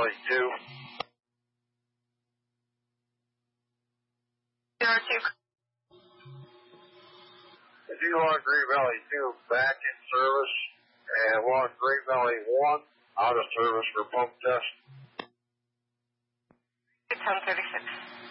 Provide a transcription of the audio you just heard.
Valley 2. 02. If you want Green Valley 2 back in service and want Green Valley 1 out of service for pump test. 1036.